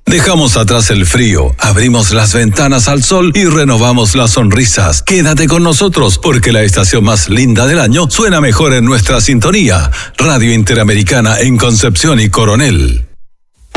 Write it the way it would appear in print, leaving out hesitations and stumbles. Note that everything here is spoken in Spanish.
Dejamos atrás el frío, abrimos las ventanas al sol y renovamos las sonrisas. Quédate con nosotros porque la estación más linda del año suena mejor en nuestra sintonía. Radio Interamericana en Concepción y Coronel.